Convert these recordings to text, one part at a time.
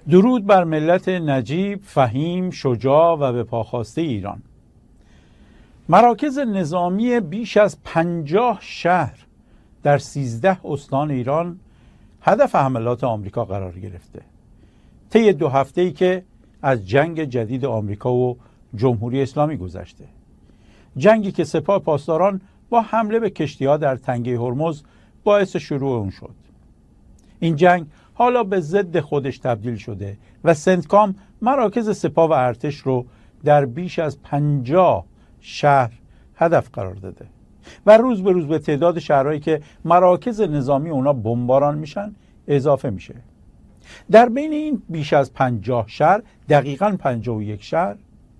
درود بر ملت نجیب، فهیم، شجاع و به پاخواسته ایران. مراکز نظامی بیش از 50 شهر در 13 استان ایران هدف حملات آمریکا قرار گرفته. طی 2 هفته‌ای که از جنگ جدید آمریکا و جمهوری اسلامی گذشته، جنگی که سپاه پاسداران با حمله به کشتی‌ها در تنگه هرمز باعث شروع اون شد. این جنگ حالا به ضد خودش تبدیل شده و سنتکام مراکز سپاه و ارتش رو در بیش از 50 شهر هدف قرار داده و روز به روز به تعداد شهرهایی که مراکز نظامی اونا بمباران میشن اضافه میشه. در بین این بیش از 50 شهر، دقیقاً 51 شهر،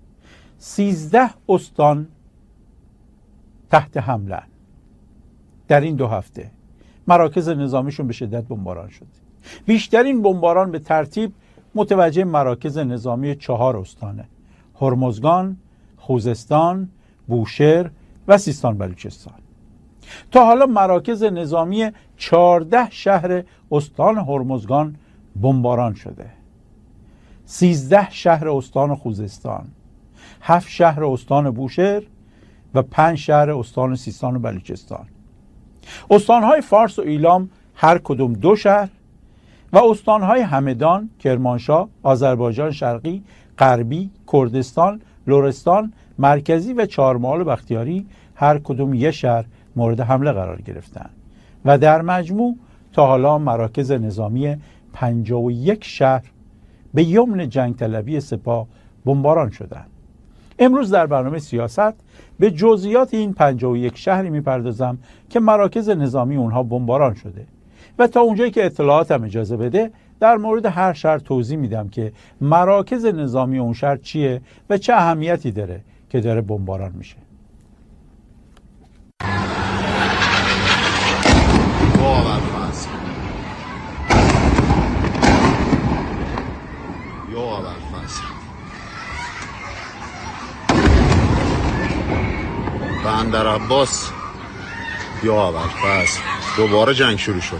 13 استان تحت حمله. در این 2 هفته مراکز نظامیشون به شدت بمباران شده. بیشترین بمباران به ترتیب متوجه مراکز نظامی 4 استانه: هرمزگان، خوزستان، بوشهر و سیستان بلوچستان. تا حالا مراکز نظامی 14 شهر استان هرمزگان بمباران شده، 13 شهر استان خوزستان، 7 شهر استان بوشهر و 5 شهر استان سیستان و بلوچستان. استانهای فارس و ایلام هر کدوم 2 شهر و استانهای همدان، کرمانشاه، آذربایجان شرقی، غربی، کردستان، لرستان، مرکزی و چهارمحال و بختیاری هر کدوم 1 شهر مورد حمله قرار گرفتند و در مجموع تا حالا مراکز نظامی 51 شهر به یمن جنگ طلبی سپاه بمباران شدند. امروز در برنامه سیاست به جزئیات این 51 شهری میپردازم که مراکز نظامی اونها بمباران شده و تا اونجایی که اطلاعاتم اجازه بده در مورد هر شهر توضیح میدم که مراکز نظامی اون شهر چیه و چه اهمیتی داره که داره بمباران میشه. بندر عباس یا ابوالفضل دوباره جنگ شروع شد.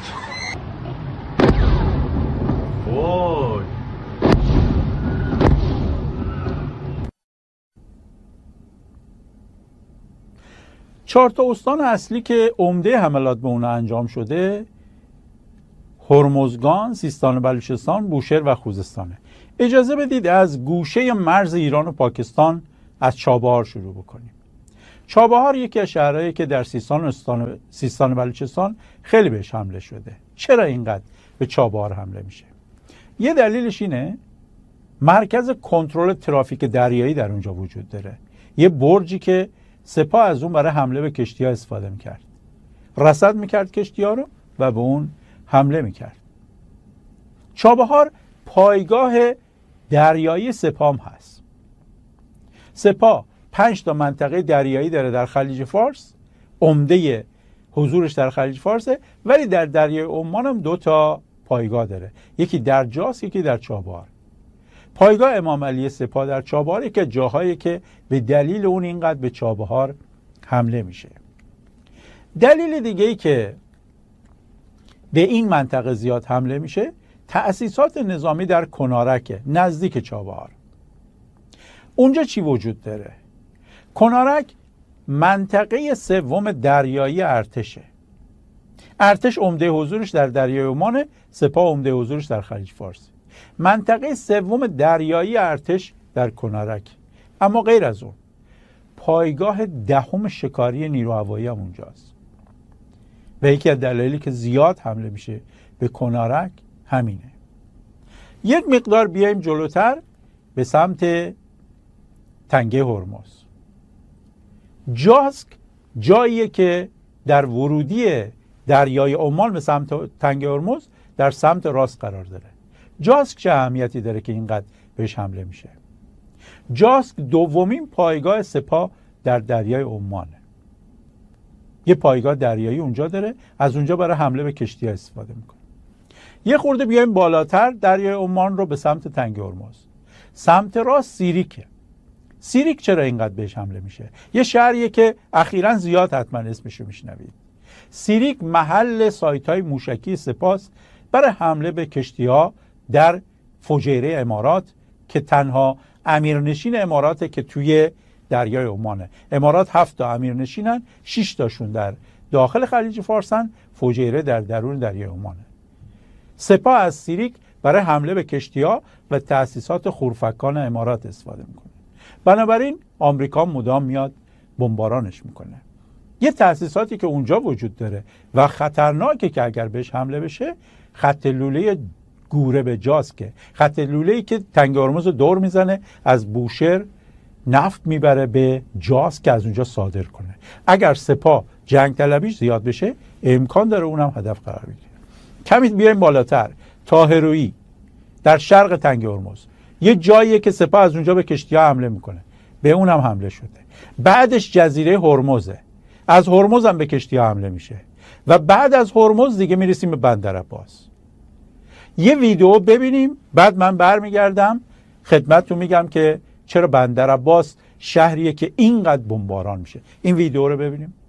وای. چهار تا استان اصلی که عمده حملات به اونها انجام شده: هرمزگان، سیستان و بلوچستان، بوشهر و خوزستانه. اجازه بدید از گوشه مرز ایران و پاکستان از چابهار شروع بکنیم. چابهار یکی از شهرهایی که در سیستان و بلوچستان خیلی بهش حمله شده. چرا اینقدر به چابهار حمله میشه؟ یه دلیلش اینه مرکز کنترل ترافیک دریایی در اونجا وجود داره. یه برجی که سپاه از اون برای حمله به کشتی‌ها استفاده میکرد. رصد میکرد کشتی‌ها رو و به اون حمله میکرد. چابهار پایگاه دریایی سپاه هست. سپاه 5 تا منطقه دریایی داره در خلیج فارس، عمده حضورش در خلیج فارسه، ولی در دریای عمان هم 2 تا پایگاه داره، یکی در جاس، یکی در چابهار. پایگاه امام علی سپاه در چابهار که جاهایی که به دلیل اون اینقدر به چابهار حمله میشه. دلیل دیگه ای که به این منطقه زیاد حمله میشه تأسیسات نظامی در کنارک نزدیک چابهار. اونجا چی وجود داره؟ کنارک منطقه 3 دریایی ارتشه. ارتش عمده حضورش در دریای عمان، سپاه عمده حضورش در خلیج فارس. منطقه 3 دریایی ارتش در کنارک. اما غیر از اون پایگاه 10 شکاری نیرو هوایی هم اونجاست و یکی از دلایلی که زیاد حمله میشه به کنارک همینه. یک مقدار بیایم جلوتر به سمت تنگه هرمز. جاسک جاییه که در ورودی دریای عمان به سمت تنگه هرمز در سمت راست قرار داره. جاسک چه اهمیتی داره که اینقدر بهش حمله میشه؟ جاسک 2مین پایگاه سپاه در دریای عمانه. یه پایگاه دریایی اونجا داره، از اونجا برای حمله به کشتی‌ها استفاده میکنه. یه خورده بیایم بالاتر دریای عمان رو به سمت تنگه هرمز. سمت راست سیریکه. سیریک چرا اینقدر بهش حمله میشه؟ یه شهریه که اخیراً زیاد حتما اسمشو میشنوید. سیریک محل سایت‌های موشکی سپاه برای حمله به کشتی‌ها در فجیره امارات که تنها امیرنشین اماراته که توی دریای عمانه. امارات 7 تا امیرنشینن، 6 تاشون در داخل خلیج فارسن، فجیره در درون دریای عمانه. سپاه از سیریک برای حمله به کشتی‌ها و تأسیسات خورفکان امارات استفاده میکنه. بنابراین آمریکا مدام میاد بمبارانش میکنه. یه تأسیساتی که اونجا وجود داره و خطرناکه که اگر بهش حمله بشه، خط لوله گوره به جاست، که خط لوله‌ای که تنگ هرمز رو دور میزنه، از بوشهر نفت میبره به جاز که از اونجا صادر کنه. اگر سپاه جنگ طلبیش زیاد بشه، امکان داره اونم هدف قرار بگیره. کمی بیایم بالاتر، تاهرویی در شرق تنگ هرمز یه جاییه که سپاه از اونجا به کشتی‌ها حمله میکنه، به اونم حمله شده. بعدش جزیره هرمزه، از هرمز هم به کشتی‌ها حمله میشه و بعد از هرمز دیگه میرسیم به بندر عباس. یه ویدیو ببینیم، بعد من برمیگردم خدمتتون میگم که چرا بندر عباس شهریه که اینقدر بمباران میشه. این ویدیو رو ببینیم.